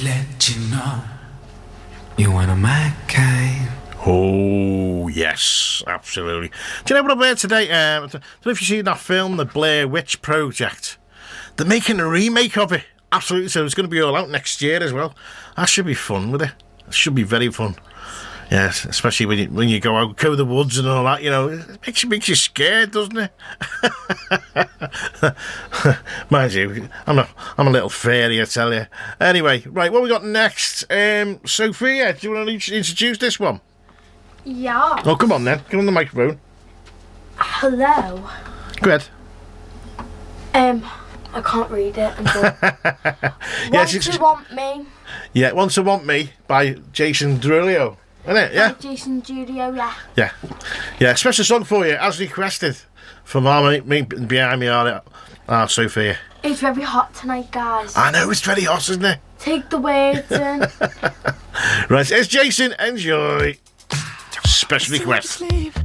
let you know you're one of my kind. Oh, yes, absolutely. Do you know what I've heard today? I don't know if you've seen that film, The Blair Witch Project. They're making a remake of it. Absolutely, so it's going to be all out next year as well. That should be fun with it. It should be very fun. Yes, especially when you go out, go to the woods and all that, you know, it makes you scared, doesn't it? Mind you, I'm a little fairy, I tell you. Anyway, right, what we got next? Sophia, do you want to introduce this one? Yeah. Oh, come on then, get on the microphone. Hello. Go ahead. I can't read it. Yes, Want to Want Me. Yeah, Want to Want Me by Jason Derulo. Isn't it? Yeah. Jason Derulo, Yeah. Yeah, special song for you, as requested from me behind me, our Sophia. It's very hot tonight, guys. I know, it's very hot, isn't it? Take the words in. Right, it's Jason, enjoy. Special request.